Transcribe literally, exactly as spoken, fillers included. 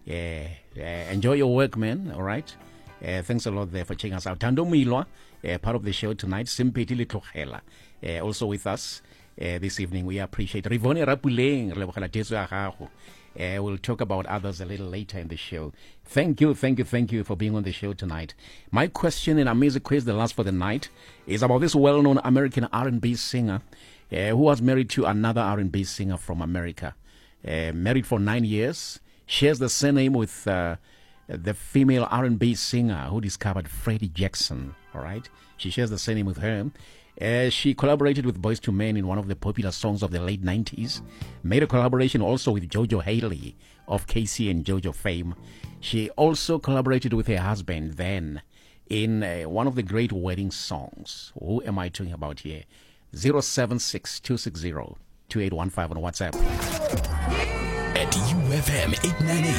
Uh, uh, enjoy your work, man. All right. Uh, thanks a lot there for checking us out. Tando Milwa, uh, part of the show tonight. Simpeti Litlogela, uh, also with us uh, this evening. We appreciate Rivone Rapuleng, uh, we'll talk about others a little later in the show. Thank you, thank you, thank you for being on the show tonight. My question in Amazing Quiz, the last for the night, is about this well-known American R and B singer uh, who was married to another R and B singer from America. Uh, married for nine years, shares the surname with uh, the female R and B singer who discovered Freddie Jackson. All right, she shares the surname with her. Uh, she collaborated with Boyz two Men in one of the popular songs of the late nineties. Made a collaboration also with Jojo Haley of K C and Jojo fame. She also collaborated with her husband then in uh, one of the great wedding songs. Who am I talking about here? zero seven six two six zero two eight one five on WhatsApp. At U F M eight ninety-eight.